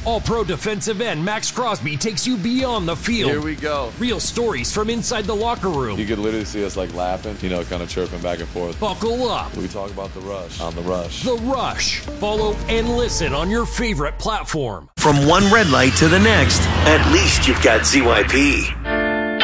All-Pro defensive end Max Crosby takes you beyond the field. Here we go. Real stories from inside the locker room. You could literally see us like laughing, kind of chirping back and forth. Buckle up. We talk about The Rush on The Rush. The Rush. Follow and listen on your favorite platform. From one red light to the next, at least you've got ZYP.